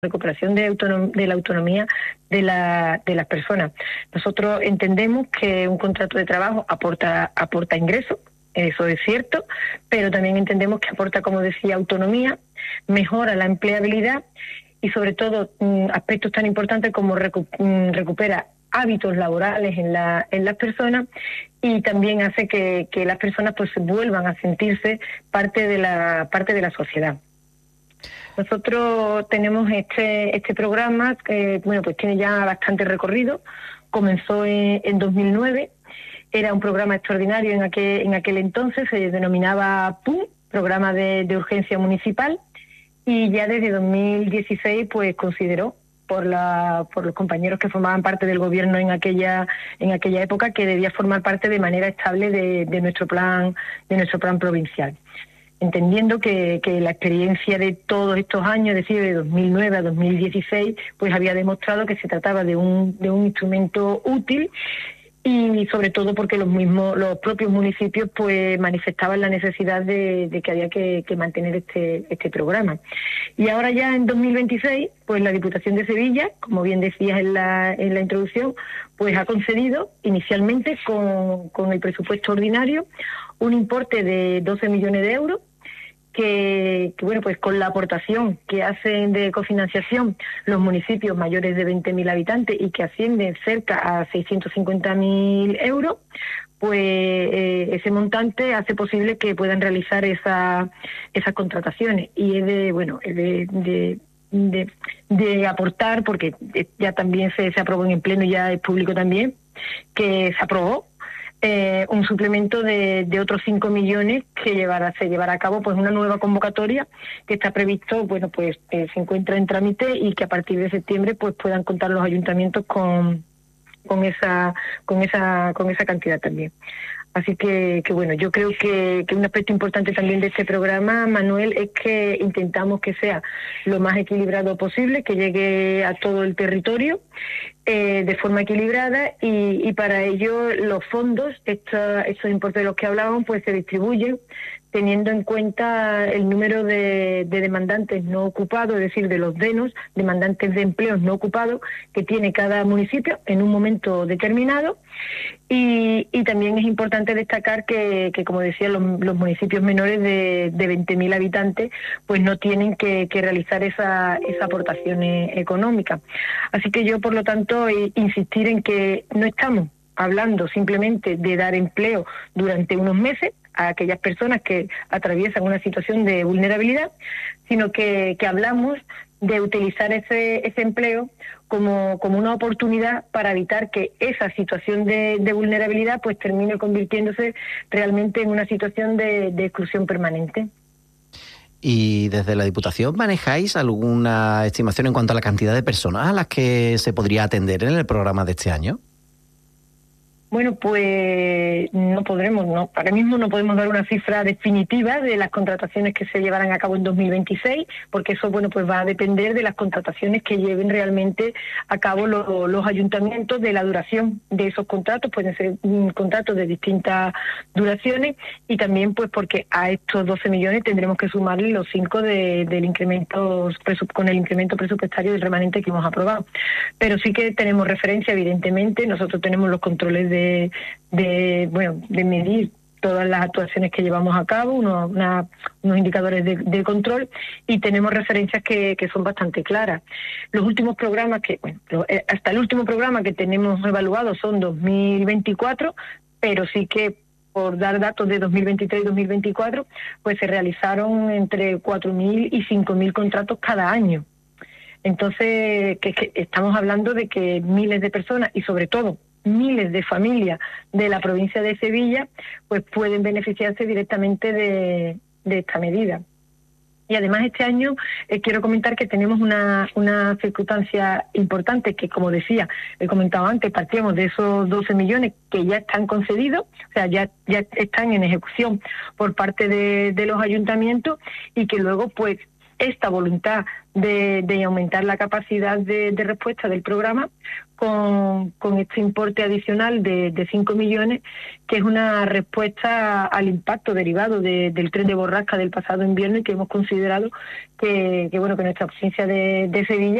recuperación de la autonomía de las personas. Nosotros entendemos que un contrato de trabajo aporta ingresos, eso es cierto, pero también entendemos que aporta, como decía, autonomía, mejora la empleabilidad y sobre todo aspectos tan importantes como recupera hábitos laborales en las personas y también hace que las personas pues vuelvan a sentirse parte de la sociedad. Nosotros tenemos este programa que pues tiene ya bastante recorrido. Comenzó en 2009, era un programa extraordinario en aquel entonces, se denominaba PUM, Programa de Urgencia Municipal, y ya desde 2016 pues consideró por los compañeros que formaban parte del gobierno en aquella época que debía formar parte de manera estable de nuestro plan provincial. Entendiendo que la experiencia de todos estos años, es decir, de 2009 a 2016, pues había demostrado que se trataba de un instrumento útil y sobre todo porque los propios municipios pues manifestaban la necesidad de que había que mantener este programa. Y ahora ya en 2026, pues la Diputación de Sevilla, como bien decías en la introducción, pues ha concedido inicialmente con el presupuesto ordinario un importe de 12 millones de euros que bueno, pues con la aportación que hacen de cofinanciación los municipios mayores de 20.000 habitantes y que ascienden cerca a 650.000 euros, pues ese montante hace posible que puedan realizar esas contrataciones y es de aportar, porque ya también se aprobó en el Pleno y ya es público también, que se aprobó un suplemento de otros 5 millones que se llevará a cabo pues una nueva convocatoria que está previsto, bueno, pues se encuentra en trámite y que a partir de septiembre pues puedan contar los ayuntamientos con esa cantidad también. Así que bueno, yo creo que un aspecto importante también de este programa, Manuel, es que intentamos que sea lo más equilibrado posible, que llegue a todo el territorio de forma equilibrada y para ello los fondos, estos importes de los que hablábamos, pues se distribuyen teniendo en cuenta el número de demandantes no ocupados, es decir, de los DENOS, demandantes de empleos no ocupados, que tiene cada municipio en un momento determinado. Y también es importante destacar que como decía, los municipios menores de 20.000 habitantes pues no tienen que realizar esa aportación económica. Así que yo, por lo tanto, insistir en que no estamos hablando simplemente de dar empleo durante unos meses a aquellas personas que atraviesan una situación de vulnerabilidad, sino que hablamos de utilizar ese empleo como una oportunidad para evitar que esa situación de vulnerabilidad pues termine convirtiéndose realmente en una situación de exclusión permanente. ¿Y desde la Diputación manejáis alguna estimación en cuanto a la cantidad de personas a las que se podría atender en el programa de este año? Bueno, pues ahora mismo no podemos dar una cifra definitiva de las contrataciones que se llevarán a cabo en 2026, porque eso, bueno, pues va a depender de las contrataciones que lleven realmente a cabo los ayuntamientos, de la duración de esos contratos. Pueden ser contratos de distintas duraciones y también pues porque a estos 12 millones tendremos que sumarle los 5 del incremento con el incremento presupuestario del remanente que hemos aprobado. Pero sí que tenemos referencia, evidentemente, nosotros tenemos los controles de medir todas las actuaciones que llevamos a cabo, unos indicadores de control, y tenemos referencias que son bastante claras. Los últimos programas hasta el último programa que tenemos evaluado son 2024, pero sí que por dar datos de 2023 y 2024, pues se realizaron entre 4.000 y 5.000 contratos cada año. Entonces, que estamos hablando de que miles de personas y sobre todo miles de familias de la provincia de Sevilla pues pueden beneficiarse directamente de esta medida. Y además este año quiero comentar que tenemos una circunstancia importante que, como decía, he comentado antes, partíamos de esos 12 millones que ya están concedidos, o sea, ya están en ejecución por parte de los ayuntamientos y que luego pues esta voluntad de aumentar la capacidad de respuesta del programa con este importe adicional de 5 millones, que es una respuesta al impacto derivado del tren de borrasca del pasado invierno, y que hemos considerado que nuestra provincia de Sevilla